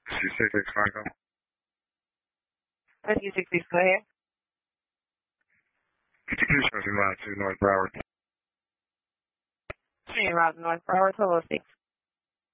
666 Franco. Rescue 66, go ahead. Could you please show me line to North Broward? Train route North Broward, 1206.